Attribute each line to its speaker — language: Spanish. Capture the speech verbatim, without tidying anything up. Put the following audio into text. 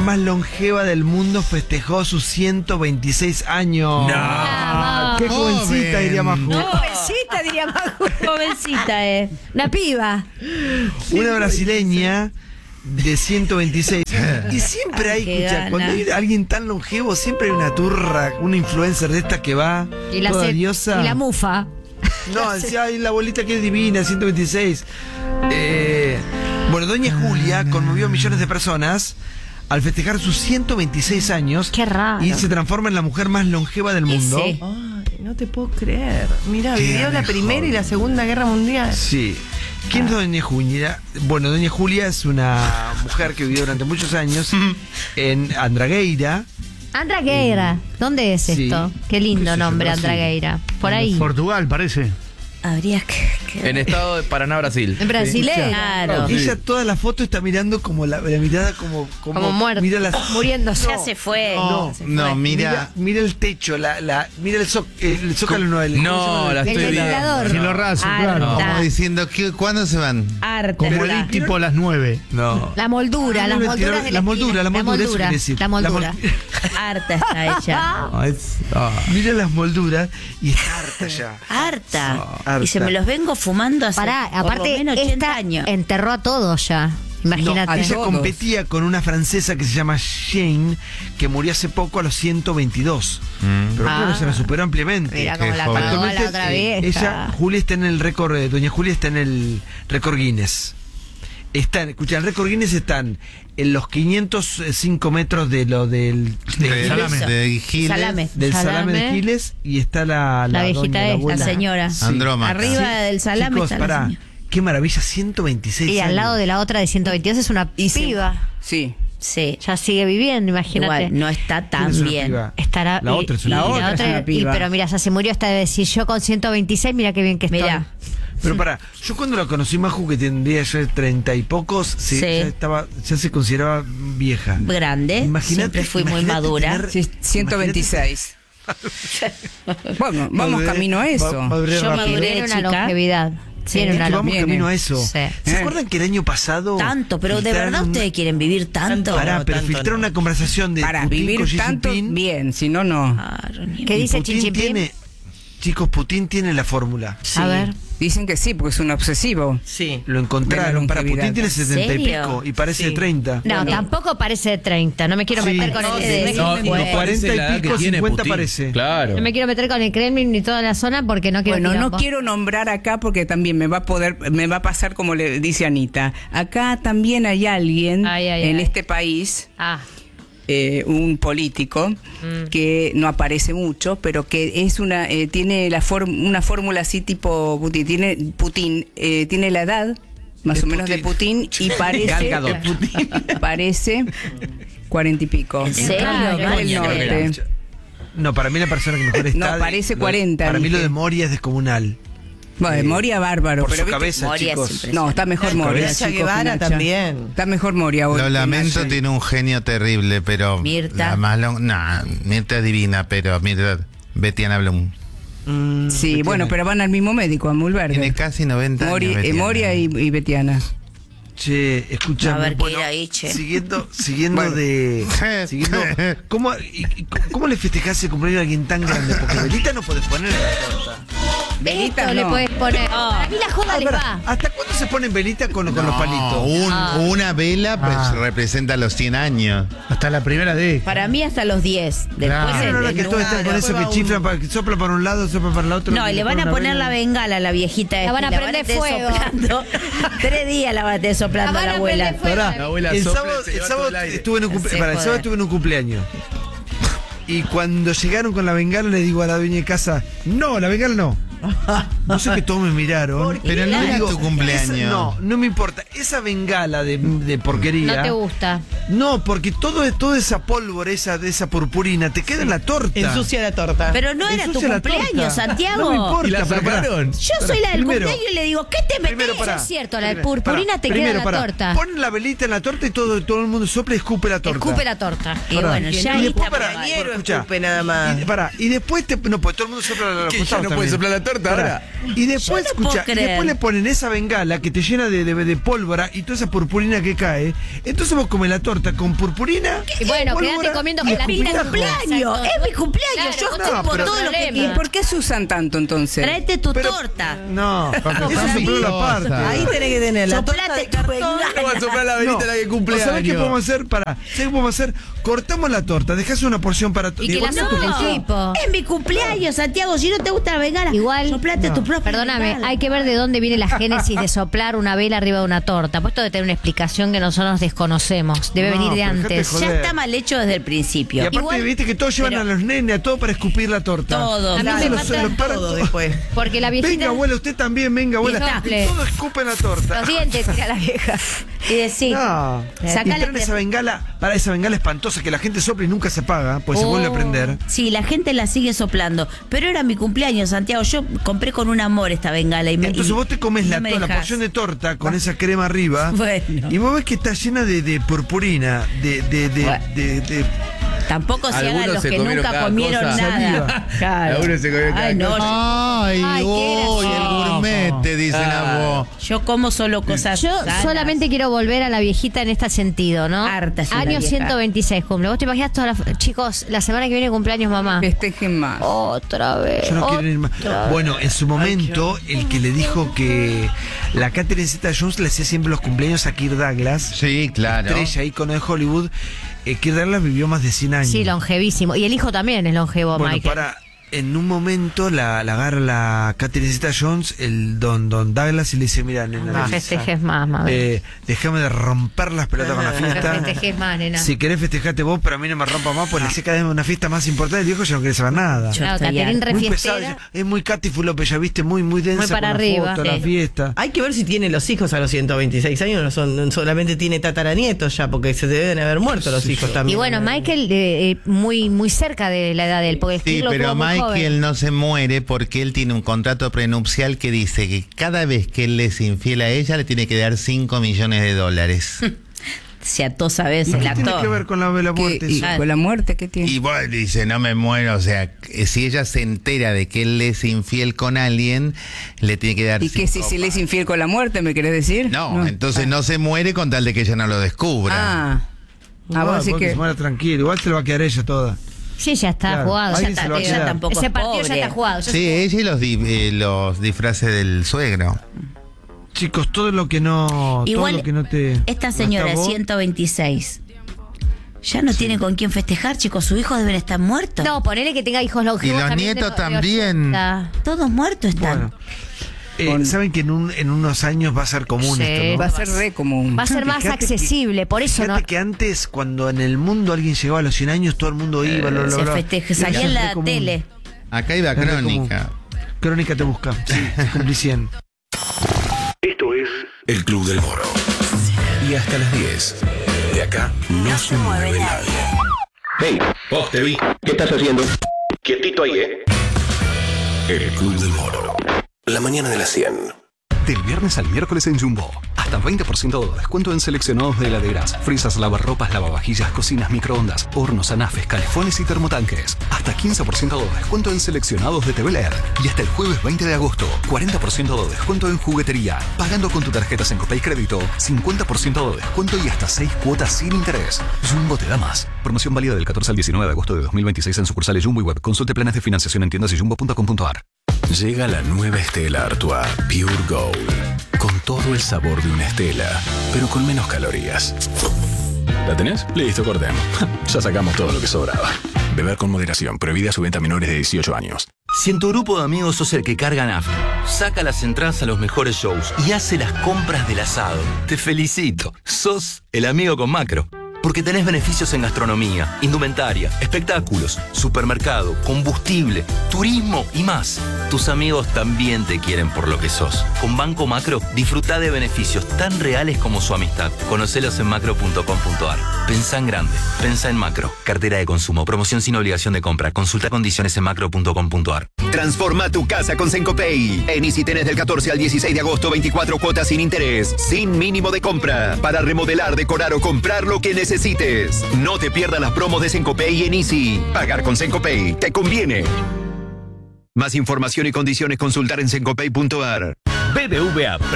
Speaker 1: más longeva del mundo festejó sus ciento veintiséis años.
Speaker 2: No.
Speaker 3: Ah,
Speaker 1: Qué jovencita, diría Maju.
Speaker 3: Una jovencita, diría Maju. Jovencita, eh. Una piba.
Speaker 1: Una brasileña de ciento veintiséis. Y siempre hay,
Speaker 3: Qué
Speaker 1: escucha,
Speaker 3: gana.
Speaker 1: cuando hay alguien tan longevo, siempre hay una turra, una influencer de esta que va
Speaker 3: Y la,
Speaker 1: toda
Speaker 3: ce-
Speaker 1: diosa.
Speaker 3: y la mufa.
Speaker 1: No, decía, ay, la bolita que es divina, ciento veintiséis. Eh, bueno, Doña Julia conmovió a millones de personas al festejar sus ciento veintiséis años.
Speaker 3: Qué raro.
Speaker 1: Y se transforma en la mujer más longeva del mundo.
Speaker 3: sí.
Speaker 4: Ay, no te puedo creer. Mira,
Speaker 1: Qué
Speaker 4: vivió la
Speaker 1: mejor.
Speaker 4: Primera y la Segunda Guerra Mundial.
Speaker 1: Sí. ¿Quién es Doña Julia? Bueno, Doña Julia es una mujer que vivió durante muchos años en Andragueira.
Speaker 3: Andragueira. ¿Dónde es
Speaker 1: Sí.
Speaker 3: esto? Qué lindo
Speaker 1: ¿Qué sé yo,
Speaker 3: nombre,
Speaker 1: Brasil?
Speaker 3: Andragueira. Por ahí.
Speaker 5: Portugal, parece.
Speaker 3: Habría que. que-
Speaker 2: En estado de Paraná, Brasil.
Speaker 3: En brasileño. Claro.
Speaker 1: Y ella toda la foto está mirando como la, la mirada como como,
Speaker 3: Como muerto.
Speaker 1: mira las,
Speaker 3: Muriéndose.
Speaker 1: No,
Speaker 3: Ya se fue.
Speaker 1: No,
Speaker 3: Ya se
Speaker 6: No,
Speaker 3: fue.
Speaker 1: mira,
Speaker 6: mira.
Speaker 1: mira el techo, la, la, mira el, zo- el zócalo, no, el,
Speaker 2: No,
Speaker 1: ¿cómo se llama?
Speaker 2: la
Speaker 3: El
Speaker 2: estoy viendo.
Speaker 3: ventilador.
Speaker 5: Cielo raso, claro.
Speaker 3: Harta.
Speaker 6: Como diciendo, ¿qué, ¿cuándo se van?
Speaker 3: Harta.
Speaker 5: Como
Speaker 3: está.
Speaker 5: el tipo a las nueve.
Speaker 1: No.
Speaker 3: La moldura,
Speaker 1: Ah,
Speaker 3: las
Speaker 1: el
Speaker 3: molduras
Speaker 1: ventilador,
Speaker 3: de
Speaker 1: la moldura, la moldura, eso
Speaker 3: moldura,
Speaker 1: quiere decir.
Speaker 3: la moldura.
Speaker 1: La mol-
Speaker 3: Harta está ella.
Speaker 2: Ah, es- ah.
Speaker 1: Mira las molduras y está harta ya.
Speaker 7: Harta.
Speaker 1: Harta.
Speaker 7: Y se me los vengo fumando hace
Speaker 3: Pará,
Speaker 7: por
Speaker 3: aparte,
Speaker 7: lo menos ochenta
Speaker 3: esta
Speaker 7: años.
Speaker 3: enterró a todos ya. Imagínate.
Speaker 1: No, ella
Speaker 4: todos.
Speaker 1: competía con una francesa que se llama Jane, que murió hace poco a los ciento veintidós.
Speaker 6: Mm.
Speaker 1: Pero claro,
Speaker 3: Ah.
Speaker 1: se la superó ampliamente.
Speaker 3: Mira
Speaker 6: Qué
Speaker 3: cómo la
Speaker 6: joven.
Speaker 3: cagó la
Speaker 1: Actualmente,
Speaker 3: otra
Speaker 1: eh,
Speaker 3: vieja.
Speaker 1: ella, Julia está en el récord, eh, Doña Julia está en el récord Guinness. Están, escucha, el récord Guinness están en los quinientos cinco metros de lo del, de
Speaker 6: De,
Speaker 5: Salame.
Speaker 6: de Giles.
Speaker 7: Salame.
Speaker 1: del salame.
Speaker 3: Salame.
Speaker 1: de Giles y está la,
Speaker 3: La
Speaker 1: la,
Speaker 3: viejita
Speaker 1: doña, la
Speaker 3: esta,
Speaker 1: abuela.
Speaker 7: La señora.
Speaker 1: Sí.
Speaker 6: Andrómaca.
Speaker 7: Arriba del salame
Speaker 1: Chicos,
Speaker 7: está la
Speaker 1: pará,
Speaker 7: señora.
Speaker 1: qué maravilla, ciento veintiséis
Speaker 3: Y
Speaker 1: años.
Speaker 3: al lado de la otra de ciento veintidós es una
Speaker 4: Y sí.
Speaker 3: piba.
Speaker 4: Sí.
Speaker 7: Sí.
Speaker 3: Ya sigue viviendo, imagínate.
Speaker 7: Igual, no está
Speaker 1: ¿Quién
Speaker 7: tan
Speaker 1: es una
Speaker 7: bien.
Speaker 1: piba?
Speaker 3: Estará,
Speaker 1: La
Speaker 3: y-
Speaker 1: otra es
Speaker 3: y
Speaker 1: una
Speaker 4: La
Speaker 1: piba.
Speaker 4: otra es una
Speaker 3: y-
Speaker 4: piba.
Speaker 3: pero mira, ya se murió hasta de decir yo con ciento veintiséis, mira qué bien que estoy.
Speaker 7: Mirá.
Speaker 1: Pero pará, yo cuando la conocí Maju, que tendría ya treinta y pocos, sí,
Speaker 7: Sí.
Speaker 1: ya estaba, ya se consideraba vieja.
Speaker 7: Grande.
Speaker 1: Imagínate-
Speaker 7: Siempre fui muy
Speaker 1: imagínate
Speaker 7: madura.
Speaker 1: tener-
Speaker 4: Sí, ciento veintiséis. Bueno, vamos
Speaker 1: Maduré-
Speaker 4: camino a eso.
Speaker 1: ma- maduré
Speaker 7: Yo
Speaker 1: rápido.
Speaker 7: maduré.
Speaker 3: Tiene una
Speaker 7: chica.
Speaker 3: longevidad.
Speaker 7: Sí.
Speaker 3: Tiene
Speaker 1: Es
Speaker 3: una
Speaker 1: que vamos
Speaker 3: longevidad.
Speaker 4: viene.
Speaker 1: camino a eso.
Speaker 3: Sí.
Speaker 1: ¿Se
Speaker 4: Eh.
Speaker 1: acuerdan que el año pasado
Speaker 7: Tanto, pero de
Speaker 1: filtraron
Speaker 7: verdad
Speaker 1: un-
Speaker 7: ustedes quieren vivir tanto.
Speaker 1: Pará,
Speaker 2: No,
Speaker 1: pero
Speaker 2: tanto
Speaker 1: filtraron
Speaker 2: no.
Speaker 1: una conversación de
Speaker 4: Para
Speaker 1: Putin
Speaker 4: vivir
Speaker 1: con Xi
Speaker 4: tanto,
Speaker 1: Jinping.
Speaker 4: bien, si no, no.
Speaker 7: Claro, ni-
Speaker 3: ¿Qué
Speaker 1: Y
Speaker 3: dice
Speaker 1: Putin
Speaker 3: Xi Jinping?
Speaker 1: tiene, chicos, Putin tiene la fórmula.
Speaker 3: A ver.
Speaker 4: Dicen que sí, porque es un obsesivo.
Speaker 2: Sí.
Speaker 1: Lo encontraron.
Speaker 4: De la
Speaker 1: Para
Speaker 4: longevidad.
Speaker 1: Putin tiene
Speaker 7: ¿En
Speaker 1: setenta y
Speaker 7: serio?
Speaker 1: pico y parece
Speaker 2: Sí.
Speaker 1: de treinta.
Speaker 3: No,
Speaker 4: Bueno.
Speaker 3: tampoco parece de treinta. No me quiero
Speaker 1: Sí.
Speaker 3: meter con
Speaker 7: No,
Speaker 3: el
Speaker 7: de-
Speaker 3: Kremlin.
Speaker 7: no,
Speaker 1: no
Speaker 7: bueno.
Speaker 1: cuarenta y
Speaker 2: la edad que
Speaker 1: pico,
Speaker 2: tiene
Speaker 1: cincuenta
Speaker 2: Putin.
Speaker 1: parece.
Speaker 2: Claro.
Speaker 3: No me quiero meter con el Kremlin ni toda la zona porque no quiero
Speaker 4: Bueno, no
Speaker 3: quilombo.
Speaker 4: quiero nombrar acá porque también me va a poder, me va a pasar como le dice Anita. Acá también hay alguien
Speaker 3: Ay, ay,
Speaker 4: en
Speaker 3: ay.
Speaker 4: este país,
Speaker 3: Ah,
Speaker 4: eh, un político
Speaker 3: Mm.
Speaker 4: que no aparece mucho, pero que es una, eh, tiene la form- una fórmula así tipo Putin, tiene Putin, eh, tiene la edad más
Speaker 1: De
Speaker 4: o menos de
Speaker 1: Putin.
Speaker 4: Putin y parece,
Speaker 2: Gal Gadot.
Speaker 4: parece cuarenta y pico.
Speaker 7: ¿En serio?
Speaker 4: Claro,
Speaker 3: Claro,
Speaker 4: del
Speaker 7: mira,
Speaker 4: norte.
Speaker 2: mira.
Speaker 1: No, para mí la persona que mejor está.
Speaker 4: No, parece
Speaker 1: lo-
Speaker 4: cuarenta,
Speaker 1: Para mí lo
Speaker 4: dije.
Speaker 1: de Moria es descomunal.
Speaker 4: Bueno, de
Speaker 1: Eh,
Speaker 4: Moria bárbaro,
Speaker 1: Por
Speaker 4: pero
Speaker 1: su
Speaker 4: viste-
Speaker 1: cabeza,
Speaker 7: Moria
Speaker 1: chicos.
Speaker 7: siempre-
Speaker 4: no, está mejor Moria.
Speaker 1: cabeza.
Speaker 4: chicos,
Speaker 8: Guevara
Speaker 4: Pinacha.
Speaker 8: también.
Speaker 4: Está mejor Moria hoy.
Speaker 6: Lo
Speaker 4: que
Speaker 6: lamento,
Speaker 4: Naye.
Speaker 6: tiene un genio terrible, pero.
Speaker 7: Mirta.
Speaker 6: La más long- no, Mirta es divina, pero Mirta. Betiana Blum.
Speaker 1: Mm,
Speaker 4: Sí,
Speaker 1: Betiana.
Speaker 4: bueno, pero van al mismo médico, a Mulverde.
Speaker 6: Tiene casi noventa
Speaker 4: Mori-
Speaker 6: años.
Speaker 4: eh,
Speaker 6: Betiana.
Speaker 4: Moria y, y Betiana.
Speaker 1: Che, escuchame.
Speaker 7: A ver, ¿qué
Speaker 1: bueno,
Speaker 7: era ahí, che?
Speaker 1: Siguiendo, siguiendo
Speaker 4: Bueno.
Speaker 1: de. siguiendo, ¿cómo, y- y ¿Cómo le festejás el cumpleaños a alguien tan grande? Porque velita no podés poner en la torta.
Speaker 4: Velita
Speaker 3: esto le
Speaker 4: no.
Speaker 3: puedes poner. Para mí la joda
Speaker 1: Ah,
Speaker 3: le
Speaker 1: pará,
Speaker 3: va.
Speaker 1: ¿hasta cuándo se ponen velita con, con los
Speaker 6: No,
Speaker 1: palitos?
Speaker 6: un-
Speaker 3: Ah.
Speaker 6: Una vela pues
Speaker 5: Ah.
Speaker 6: representa los cien años.
Speaker 5: Hasta la primera década.
Speaker 7: Para mí hasta los diez. Después
Speaker 5: Claro.
Speaker 1: No,
Speaker 7: es
Speaker 1: no, no,
Speaker 7: de
Speaker 1: que todos están con
Speaker 7: nuevo.
Speaker 1: eso que chiflan, para, que sopla para un lado, sopla para el otro.
Speaker 7: No, y le van a poner la bengala a la viejita.
Speaker 3: La
Speaker 7: esta,
Speaker 3: van a
Speaker 7: y
Speaker 3: prender
Speaker 7: tener
Speaker 3: fuego.
Speaker 7: soplando. Tres días la van a tener soplando
Speaker 3: La
Speaker 7: a
Speaker 3: van
Speaker 7: la
Speaker 3: a
Speaker 7: abuela.
Speaker 3: prender fuego.
Speaker 1: Pará,
Speaker 2: La abuela
Speaker 1: el
Speaker 2: sopla,
Speaker 1: sábado,
Speaker 2: se
Speaker 1: el
Speaker 2: lleva
Speaker 1: sábado
Speaker 2: todo el aire.
Speaker 1: estuve en un cumple-
Speaker 7: Se
Speaker 1: pará, el
Speaker 7: joder.
Speaker 1: sábado estuve en un cumpleaños. Y cuando llegaron con la bengala le digo a la dueña de casa, no, la bengala no. No sé que todos me miraron.
Speaker 6: Pero no
Speaker 1: Le
Speaker 6: era
Speaker 1: digo,
Speaker 6: tu cumpleaños.
Speaker 1: esa- no, no me importa. Esa bengala de, de porquería.
Speaker 3: No te gusta.
Speaker 1: No, porque todo, toda esa pólvora, esa, de esa purpurina, te queda en la torta.
Speaker 8: Ensucia la torta.
Speaker 7: Pero no era tu
Speaker 1: Ensucia la
Speaker 7: cumpleaños,
Speaker 1: torta.
Speaker 7: Santiago.
Speaker 1: No me importa.
Speaker 2: ¿Y la
Speaker 1: pero pará.
Speaker 2: sacaron?
Speaker 7: Yo soy la del
Speaker 1: Primero-
Speaker 7: cumpleaños y le digo, ¿qué te metes?
Speaker 1: Primero, pará.
Speaker 3: Eso es cierto, la de
Speaker 1: Primero,
Speaker 3: purpurina
Speaker 1: pará.
Speaker 3: te queda
Speaker 1: Primero,
Speaker 3: en la
Speaker 1: pará.
Speaker 3: torta.
Speaker 1: Pon la velita en la torta y todo, todo el mundo sopla y escupe la torta.
Speaker 3: Escupe la torta.
Speaker 7: Y
Speaker 1: Pará.
Speaker 7: bueno,
Speaker 1: Y
Speaker 7: ya ahí
Speaker 1: después
Speaker 7: está
Speaker 1: pará,
Speaker 7: probado.
Speaker 8: Ingeniero
Speaker 1: escuchá.
Speaker 8: escupe nada más.
Speaker 1: Y, pará, y después te. No, pues todo el mundo sopla la
Speaker 2: ¿Qué, ya no puede soplar la torta ahora?
Speaker 1: Y después,
Speaker 7: Yo no puedo
Speaker 1: escucha, y
Speaker 7: creer.
Speaker 1: después le ponen esa bengala que te llena de, de, de pólvora y toda esa purpurina que cae. Entonces vos comes la torta con purpurina.
Speaker 3: Y bueno,
Speaker 1: pólvora
Speaker 3: quédate comiendo
Speaker 1: y
Speaker 3: gelatina.
Speaker 7: Es mi cumpleaños, es mi cumpleaños. Yo
Speaker 3: Claro,
Speaker 7: como
Speaker 1: pero-
Speaker 7: todo lo que
Speaker 4: ¿Y
Speaker 3: problema.
Speaker 4: por qué se usan tanto entonces?
Speaker 7: Traete tu
Speaker 1: Pero-
Speaker 7: torta.
Speaker 1: No, eso
Speaker 8: para
Speaker 1: es
Speaker 8: mí.
Speaker 1: la parte.
Speaker 8: Ahí tenés que tener la torta
Speaker 7: Soplate
Speaker 8: de
Speaker 7: tu
Speaker 8: cartón.
Speaker 7: bengala.
Speaker 2: Vamos a soplar la velita
Speaker 1: No.
Speaker 2: a la que cumple
Speaker 1: ¿O ¿Sabés qué
Speaker 2: años.
Speaker 1: podemos hacer? Para, ¿sabés qué podemos hacer? Cortamos la torta, dejás una porción para
Speaker 3: Y que la
Speaker 1: Igual no
Speaker 3: sople
Speaker 1: tu-
Speaker 3: el tipo.
Speaker 7: Es mi cumpleaños, Santiago. Si no te gusta la bengala,
Speaker 3: Igual-
Speaker 7: soplate
Speaker 1: No.
Speaker 7: tu propia
Speaker 3: Perdóname,
Speaker 7: bengala.
Speaker 3: hay que ver de dónde viene la génesis de soplar una vela arriba de una torta. Puesto de tener una explicación que nosotros desconocemos. Debe
Speaker 1: No,
Speaker 3: venir de
Speaker 1: pero dejate
Speaker 3: antes.
Speaker 1: joder.
Speaker 7: Ya está mal hecho desde el
Speaker 1: Y
Speaker 7: principio.
Speaker 1: aparte,
Speaker 3: Igual-
Speaker 1: viste que todos llevan
Speaker 7: pero-
Speaker 1: a los nenes a todo para escupir la torta.
Speaker 7: Todos.
Speaker 3: A mí
Speaker 1: Entonces
Speaker 3: me
Speaker 1: los-
Speaker 3: mata
Speaker 1: los paran
Speaker 8: todo
Speaker 1: todos.
Speaker 8: después.
Speaker 3: Porque la viejita...
Speaker 1: Venga, abuela, usted también, venga, abuela.
Speaker 3: Sople.
Speaker 1: Y todos escupen la torta.
Speaker 3: Los dientes, tira la vieja.
Speaker 7: Y decís,
Speaker 1: No.
Speaker 7: Sacale
Speaker 1: Y traen
Speaker 7: que-
Speaker 1: esa bengala, para esa bengala espantosa que la gente sopla y nunca se apaga, pues se
Speaker 3: Oh.
Speaker 1: vuelve a prender.
Speaker 7: sí, la gente la sigue soplando. Pero era mi cumpleaños, Santiago. Yo compré con un amor esta bengala. Y me,
Speaker 1: Entonces
Speaker 7: y
Speaker 1: vos te comes
Speaker 7: no
Speaker 1: la,
Speaker 7: me
Speaker 1: to- la
Speaker 7: dejás.
Speaker 1: porción de torta con esa crema arriba.
Speaker 7: Bueno.
Speaker 1: Y vos ves que está llena de, de purpurina, de, de, de,
Speaker 7: Bueno.
Speaker 1: de- de-
Speaker 7: Tampoco se
Speaker 2: Algunos
Speaker 7: hagan los
Speaker 2: se
Speaker 7: que
Speaker 2: comieron
Speaker 7: nunca
Speaker 2: cada
Speaker 7: comieron
Speaker 2: cosa.
Speaker 7: nada.
Speaker 1: Saliva.
Speaker 7: Claro.
Speaker 2: Algunos se comieron cada
Speaker 7: Ay, no,
Speaker 2: cosa.
Speaker 6: Ay,
Speaker 3: Ay, qué
Speaker 6: uy, el
Speaker 3: gracioso.
Speaker 6: gourmet, te dicen
Speaker 2: Ah.
Speaker 6: a vos.
Speaker 7: yo como solo cosas
Speaker 3: Yo
Speaker 7: sanas.
Speaker 3: solamente quiero volver a la viejita en este sentido, ¿no?
Speaker 7: Harta es una
Speaker 3: Año
Speaker 7: vieja.
Speaker 3: ciento veintiséis cumple. ¿Vos te imaginas todas las... Chicos, la semana que viene cumpleaños mamá.
Speaker 4: Festejen más.
Speaker 3: Otra vez.
Speaker 1: Yo no quiero ir más.
Speaker 3: otra vez.
Speaker 1: Bueno, en su momento, el que le dijo que la Catherine Zeta-Jones le hacía siempre los cumpleaños a Kirk Douglas,
Speaker 6: Sí, claro.
Speaker 1: estrella, ícono de Hollywood, eh, Kirk Douglas vivió más de cien años.
Speaker 3: Sí, longevísimo. Y el hijo también es longevo,
Speaker 1: Bueno,
Speaker 3: Michael.
Speaker 1: para, en un momento la, la agarra la Catherine Zeta-Jones, el don, don Douglas, y le dice, mira, nena,
Speaker 3: No festejes más, mamá.
Speaker 1: eh, déjame de romper las pelotas con la
Speaker 3: No
Speaker 1: fiesta.
Speaker 3: festejes más, nena.
Speaker 1: Si querés festejate vos, pero a mí no me rompa más, pues le sé cada vez una fiesta más importante. El viejo ya no quiere saber nada.
Speaker 7: Yo
Speaker 3: Claro,
Speaker 7: estoy
Speaker 3: Caterín
Speaker 7: harta.
Speaker 3: re
Speaker 1: Muy pesado,
Speaker 3: fiestera.
Speaker 1: es muy Katy Fulope, ya viste, muy, muy densa.
Speaker 3: Muy para
Speaker 1: con la
Speaker 3: arriba,
Speaker 1: foto, la
Speaker 3: sí.
Speaker 1: fiesta.
Speaker 8: Hay que ver si tiene los hijos a los ciento veintiséis años, no son, no solamente tiene tataranietos ya, porque se deben haber muerto los hijos también.
Speaker 3: Y bueno, Michael eh, eh, muy muy cerca de la edad de él, porque
Speaker 6: Sí,
Speaker 3: Kirk lo
Speaker 6: pero
Speaker 3: tuvo muy
Speaker 6: Michael
Speaker 3: joven.
Speaker 6: no se muere porque él tiene un contrato prenupcial que dice que cada vez que él le es infiel a ella le tiene que dar cinco millones de dólares.
Speaker 7: Se ató, ¿sabes?
Speaker 1: ¿Y
Speaker 7: El
Speaker 1: qué tiene
Speaker 7: actor.
Speaker 1: que ver con la, la
Speaker 4: ¿Qué-
Speaker 1: muerte?
Speaker 4: y
Speaker 1: eso?
Speaker 4: con la muerte qué tiene?
Speaker 6: Y bueno, dice, no me muero, o sea, que si ella se entera de que él es infiel con alguien, le tiene que dar
Speaker 4: ¿Y que si,
Speaker 6: cinco
Speaker 4: si le es
Speaker 6: pa-
Speaker 4: infiel con la muerte, me querés decir?
Speaker 6: No, entonces no se muere con tal de que ella no lo descubra.
Speaker 4: Ah, ah,
Speaker 1: No,
Speaker 4: vos decís
Speaker 1: porque
Speaker 4: que...
Speaker 1: se muera tranquilo, igual se lo va a quedar ella toda.
Speaker 3: Sí, ya está
Speaker 1: Claro,
Speaker 3: jugado. Ya
Speaker 1: alguien
Speaker 3: está,
Speaker 1: se lo va a
Speaker 3: eh,
Speaker 1: quedar.
Speaker 7: Ella tampoco
Speaker 3: ese
Speaker 7: es
Speaker 3: partido ya
Speaker 7: pobre.
Speaker 3: está jugado. ya
Speaker 6: Sí,
Speaker 3: se-
Speaker 6: ella y los, di- eh, los disfraces del suegro.
Speaker 1: Chicos, todo lo que no,
Speaker 7: Igual,
Speaker 1: todo lo que no te...
Speaker 7: esta
Speaker 1: no
Speaker 7: señora
Speaker 1: está
Speaker 7: de
Speaker 1: vos,
Speaker 7: ciento veintiséis ya no tiene con quién festejar, chicos. Sus hijos deben estar muertos.
Speaker 3: No, ponele que tenga hijos longevos.
Speaker 6: Y los
Speaker 3: también de-
Speaker 6: nietos
Speaker 3: de
Speaker 6: también.
Speaker 3: ochenta.
Speaker 7: Todos muertos están.
Speaker 1: Bueno, eh, saben que en, un, en unos años va a ser común
Speaker 3: Sí.
Speaker 1: esto, ¿no?
Speaker 4: Va a ser re común.
Speaker 3: Va a ser más
Speaker 1: Fíjate que-
Speaker 3: accesible, por eso
Speaker 1: Fíjate
Speaker 3: no.
Speaker 1: que antes, cuando en el mundo alguien llegaba a los cien años, todo el mundo iba, bla, bla,
Speaker 7: Se
Speaker 1: bla.
Speaker 7: festeja,
Speaker 1: Y
Speaker 7: salía
Speaker 1: eso
Speaker 7: en
Speaker 1: es
Speaker 7: la
Speaker 1: re común.
Speaker 7: tele.
Speaker 6: Acá iba
Speaker 1: Es re
Speaker 6: Crónica.
Speaker 1: común. Crónica te busca. Sí, sí, cumplí cien.
Speaker 9: Esto es El Club del Moro. Y hasta las diez. De acá no se mueve nadie. Hey, vos te vi. ¿Qué estás haciendo? Quietito ahí, ¿eh? El Club del Moro. La mañana de las cien.
Speaker 10: Del viernes al miércoles en Jumbo. Hasta veinte por ciento de descuento en seleccionados de heladeras, frisas, lavarropas, lavavajillas, cocinas, microondas, hornos, anafes, calefones y termotanques. Hasta quince por ciento de descuento en seleccionados de T V L E R. Y hasta el jueves veinte de agosto, cuarenta por ciento de descuento en juguetería. Pagando con tu tarjeta Sencopay Crédito, cincuenta por ciento de descuento y hasta seis cuotas sin interés. Jumbo te da más. Promoción válida del catorce al diecinueve de agosto de dos mil veintiséis en sucursales Jumbo y Web. Consulte planes de financiación en tiendas y jumbo punto com punto a r.
Speaker 9: Llega la nueva Stella Artois Pure Gold. Con todo el sabor de una Stella, pero con menos calorías. ¿La tenés? Listo, cortemos. Ya sacamos todo lo que sobraba. Beber con moderación. Prohibida su venta a menores de dieciocho años.
Speaker 11: Si en tu grupo de amigos sos el que carga nafta, saca las entradas a los mejores shows y hace las compras del asado, te felicito. Sos el amigo con Macro. Porque tenés beneficios en gastronomía, indumentaria, espectáculos, supermercado, combustible, turismo y más. Tus amigos también te quieren por lo que sos. Con Banco Macro, disfruta de beneficios tan reales como su amistad. Conocelos en macro punto com punto a r. Pensá en grande. Pensá en Macro. Cartera de consumo. Promoción sin obligación de compra. Consulta condiciones en macro punto com punto a r.
Speaker 12: Transforma tu casa con Sencopay. En Easy tenés del catorce al dieciséis de agosto veinticuatro cuotas sin interés, sin mínimo de compra, para remodelar, decorar o comprar lo que necesites. No te pierdas las promos de Sencopay en Easy. Pagar con Sencopay te conviene. Más información y condiciones consultar en sencopay punto ar.
Speaker 9: B B V A